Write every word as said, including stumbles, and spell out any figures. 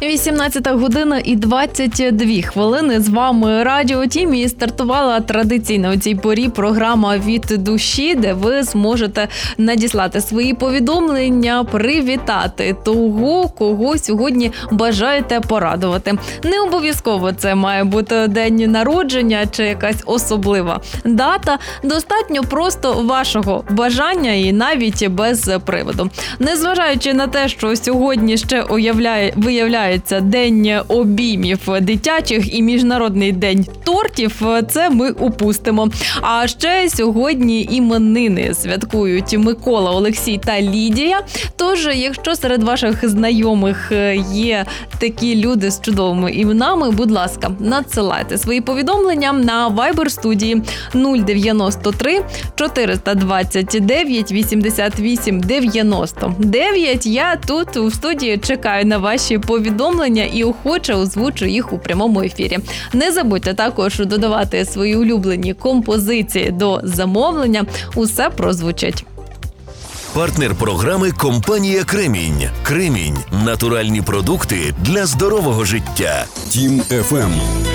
вісімнадцята година і двадцять дві хвилини. З вами Радіо Тім, і стартувала традиційна у цій порі програма «Від душі», де ви зможете надіслати свої повідомлення, привітати того, кого сьогодні бажаєте порадувати. Не обов'язково це має бути день народження чи якась особлива дата. Достатньо просто вашого бажання і навіть без приводу. Незважаючи на те, що сьогодні ще уявляє, виявляється День обіймів дитячих і Міжнародний день тортів, це ми упустимо. А ще сьогодні іменини святкують Микола, Олексій та Лідія. Тож, якщо серед ваших знайомих є такі люди з чудовими іменами, будь ласка, надсилайте свої повідомлення на Viber студії нуль дев'яносто три чотириста двадцять дев'ять вісімдесят вісім дев'яносто дев'ять. Я тут у студії чекаю на ваші повідомлення і охоче озвучу їх у прямому ефірі. Не забудьте також додавати свої улюблені композиції до замовлення. Усе прозвучить. Партнер програми – компанія «Кремінь». «Кремінь» – натуральні продукти для здорового життя. Тім еф ем.